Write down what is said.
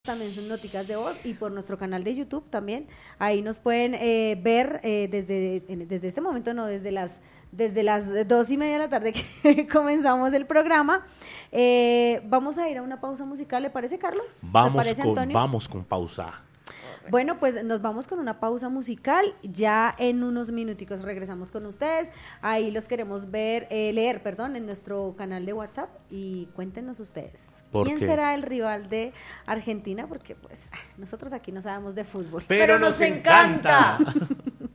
también sus noticas de voz y por nuestro canal de YouTube también. Ahí nos pueden ver desde este momento, no, desde las 2:30 de la tarde que comenzamos el programa. Vamos a ir a una pausa musical, ¿le parece, Carlos? ¿Le parece, Antonio? Vamos con pausa. Bueno, pues nos vamos con una pausa musical. Ya en unos minuticos regresamos con ustedes. Ahí los queremos leer, en nuestro canal de WhatsApp. Y cuéntenos ustedes, ¿quién será el rival de Argentina? Porque pues nosotros aquí no sabemos de fútbol. Pero nos encanta.